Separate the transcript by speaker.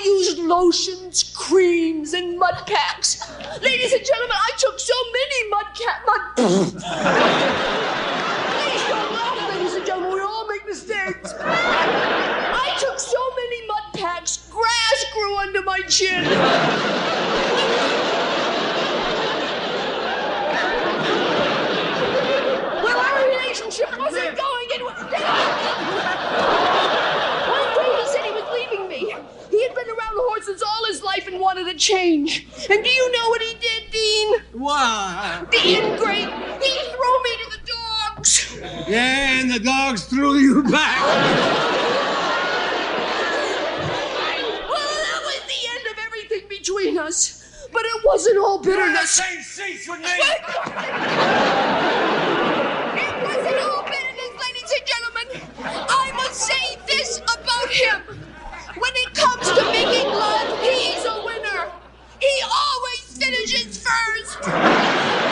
Speaker 1: used lotions, creams, and mud packs. Ladies and gentlemen, I took so many Please don't laugh, ladies and gentlemen. We all make mistakes. I took so many mud packs, grass grew under my chin. Well, our relationship wasn't going anywhere. One day he said he was leaving me. He had been around horses all his life and wanted a change. And do you know what he did, Dean?
Speaker 2: What?
Speaker 1: The ingrate. He threw me to the dogs.
Speaker 2: Yeah, and the dogs threw you back.
Speaker 1: Well, that was the end of everything between us. But it wasn't all bitterness.
Speaker 2: You're in the same seats with me.
Speaker 1: It wasn't all bitterness, ladies and gentlemen. I must say this about him. When it comes to making love, he's a winner. He always finishes first.